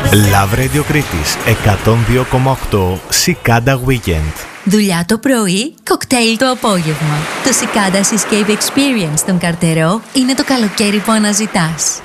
Love Radio Κρήτης 102,8 Cicada Weekend. Δουλειά το πρωί, κοκτέιλ το απόγευμα. Το Cicada Seascape Experience στον Καρτερό είναι το καλοκαίρι που αναζητάς.